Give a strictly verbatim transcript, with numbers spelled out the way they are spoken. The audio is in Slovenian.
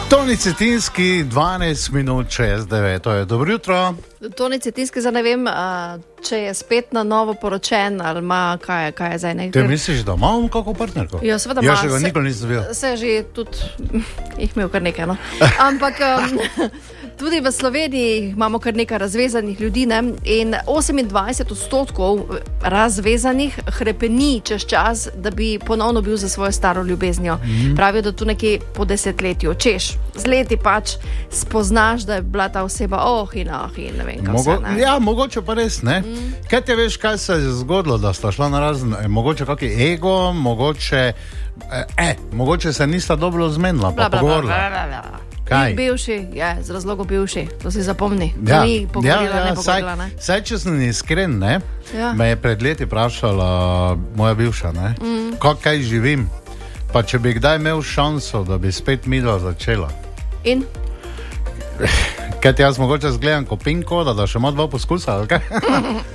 Toni Cetinski, dvanajst minut čez devet, to je dobro jutro. Toni Cetinski, zdaj ne vem, a, če je spet na novo poročen ali ima, kaj je, kaj je zdaj nekaj. Ti misliš, da imam kako partnerko? Ja, seveda ima. Ja, še ga nikoli nisem bil. Se že tudi, jih imel kar nekaj, no. Ampak um, tudi v Sloveniji imamo kar nekaj razvezanih ljudi, ne? In osemindvajset odstotkov razvezanih hrepeni čez čas, da bi ponovno bil za svojo staro ljubeznijo. Mm. Pravijo, da tu nekje po desetletju, češ, z leti pač spoznaš, da je bila ta oseba oh in ah in ne vem, kaj Mogo, vse, ne? Ja, mogoče pa res, ne? Mm. Kaj te veš, kaj se je zgodilo, da sta šla na razen, mogoče kaki ego, mogoče, eh, mogoče se nista dobro zmenila, pa pogovorila. Kaj? Bivši, je, z razlogom bivši, to si zapomni. Ja, ni pogovorila, ja, ja, ne pogovorila, ne? Saj, saj če sem iskren, ne, ja. Me je pred leti vprašala moja bivša, ne, mm. Kako kaj živim, pa če bi kdaj imel šanso, da bi spet midva začela. In? Kaj ti jaz mogoče zgledam ko Pin Koda, da še ima dva poskusa, ali kaj?